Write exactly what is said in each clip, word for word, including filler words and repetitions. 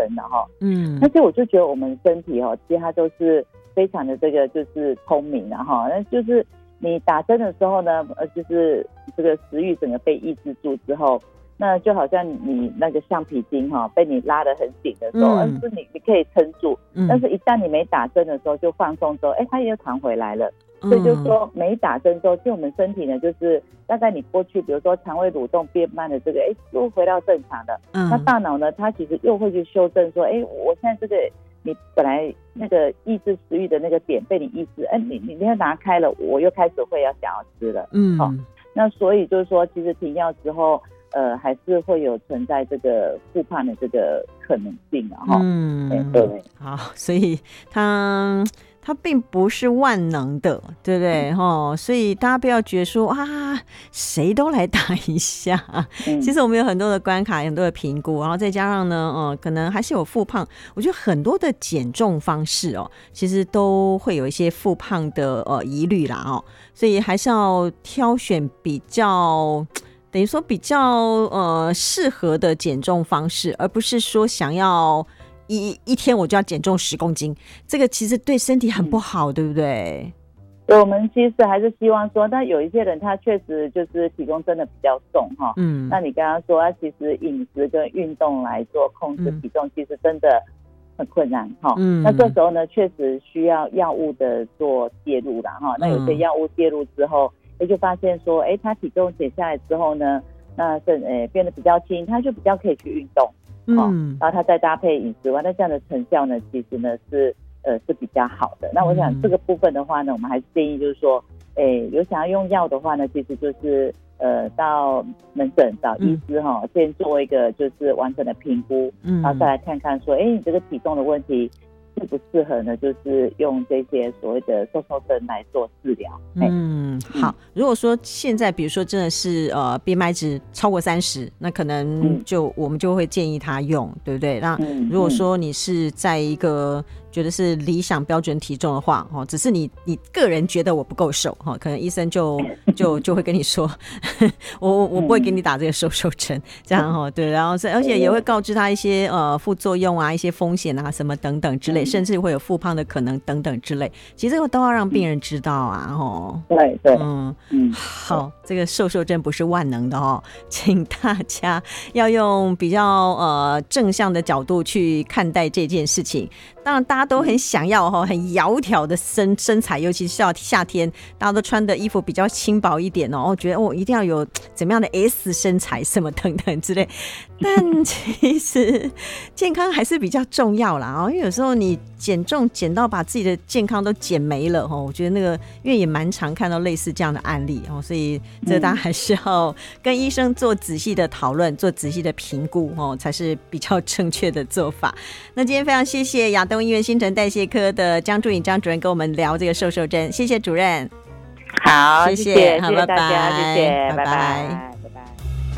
生的哈。 嗯， 但是我就觉得我们身体哦，其实它都是非常的这个就是聪明的哈，那就是你打针的时候呢，呃，就是这个食欲整个被抑制住之后，那就好像你那个橡皮筋哈被你拉得很紧的时候，嗯，是你你可以撑住，嗯，但是一旦你没打针的时候就放松之后，哎，它也弹回来了。所以就是说没打针之后，其实我们身体呢，就是大概你过去比如说肠胃蠕动变慢的这个，哎，又回到正常的。嗯，那大脑呢，它其实又会去修正说，哎，我现在这个你本来那个抑制食欲的那个点被你抑制，哎，你你你要拿开了，我又开始会要想要吃了。嗯，好，哦，那所以就是说，其实停药之后，呃，还是会有存在这个复胖的这个可能性啊。哈，嗯，对对， 好，所以它。它并不是万能的，对不对？齁，所以大家不要觉得说啊，谁都来打一下。嗯，其实我们有很多的关卡，很多的评估，然后再加上呢，呃，可能还是有复胖。我觉得很多的减重方式哦，其实都会有一些复胖的呃疑虑啦哦，所以还是要挑选比较。等于说比较呃适合的减重方式，而不是说想要。一一天我就要减重十公斤，这个其实对身体很不好，嗯，对不对？ 对，我们其实还是希望说，但有一些人他确实就是体重真的比较重哈，嗯，那你刚刚说，其实饮食跟运动来做控制体重，嗯，其实真的很困难哈，嗯，那这时候呢，确实需要药物的做介入啦哈，那有些药物介入之后，也就发现说，哎，他体重减下来之后呢，那是呃变得比较轻，他就比较可以去运动。嗯，然后他再搭配饮食，那这样的成效呢，其实呢是呃是比较好的。那我想这个部分的话呢，我们还是建议就是说，诶，有想要用药的话呢，其实就是呃到门诊找医师哈，嗯，先做一个就是完整的评估，嗯，然后再来看看说，哎，你这个体重的问题适不适合呢？就是用这些所谓的瘦瘦针来做治疗。 嗯，好。如果说现在比如说真的是呃 B M I 值超过三十，那可能就、嗯、我们就会建议他用，对不对？那如果说你是在一个觉得是理想标准体重的话，哦，只是你你个人觉得我不够瘦，哦，可能医生就就就会跟你说，我我不会给你打这个瘦瘦针，这样哈，对，然后而且也会告知他一些呃副作用啊、一些风险啊什么等等之类，甚至会有复胖的可能等等之类，其实这个都要让病人知道啊，哦， 对对， 嗯嗯，好，这个瘦瘦针不是万能的哦，请大家要用比较呃正向的角度去看待这件事情。当然大家都很想要很窈窕的 身, 身材，尤其是夏天大家都穿的衣服比较轻薄一点哦，觉得我、哦、一定要有怎么样的 S 身材什么等等之类，但其实健康还是比较重要啦，因为有时候你减重减到把自己的健康都减没了，我觉得那个因为也蛮常看到类似这样的案例，所以这大家还是要跟医生做仔细的讨论，做仔细的评估才是比较正确的做法。那今天非常谢谢亚东医院新陈代谢科的江祝颖张主任跟我们聊这个瘦瘦针，谢谢主任。 好， 谢谢谢， 好， 谢谢大家，谢谢， 拜拜， 拜拜，拜拜。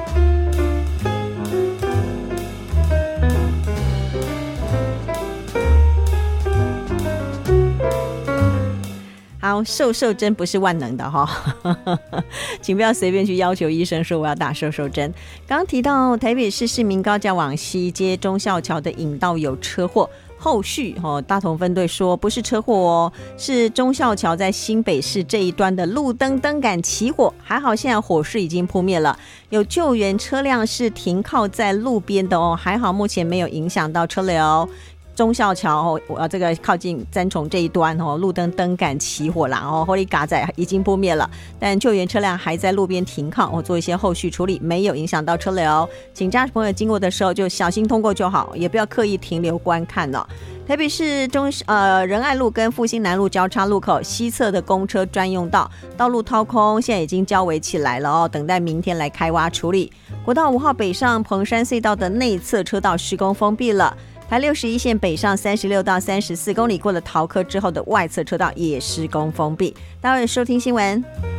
好，瘦瘦针不是万能的哈，请不要随便去要求医生说我要打瘦瘦针。刚刚提到台北市市民高架往西接忠孝桥的引道有车祸，后续、哦、大同分队说不是车祸哦，是忠孝桥在新北市这一端的路灯灯杆起火，还好现在火势已经扑灭了，有救援车辆是停靠在路边的哦，还好目前没有影响到车流。忠孝桥哦，这个靠近三重这一端哦，路灯灯杆起火了哦，火力嘎仔已经扑灭了，但救援车辆还在路边停靠哦，做一些后续处理，没有影响到车流。请驾驶朋友经过的时候就小心通过就好，也不要刻意停留观看了。台北市中呃仁爱路跟复兴南路交叉路口西侧的公车专用道道路掏空，现在已经交围起来了哦，等待明天来开挖处理。国道五号北上彭山隧道的内侧车道施工封闭了。台六十一线北上三十六到三十四公里过了桃科之后的外侧车道也施工封闭。待会收听新闻。